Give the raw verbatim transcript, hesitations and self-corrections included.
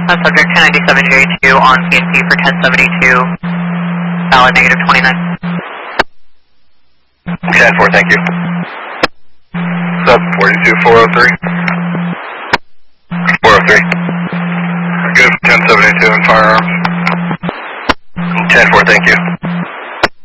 Uh, subject ten ninety-seven J two on C N C for ten seventy-two, valid negative twenty-nine. ten four, thank you. Sub forty-two four oh three. four oh three. Good, ten seventy-two and firearms. ten four, thank you.